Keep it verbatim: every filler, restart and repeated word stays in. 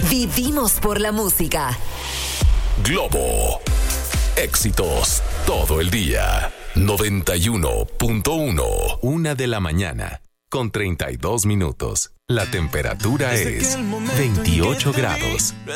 Vivimos por la música. Globo. Éxitos todo el día. noventa y uno punto uno. Una de la mañana con treinta y dos minutos. La temperatura es veintiocho grados.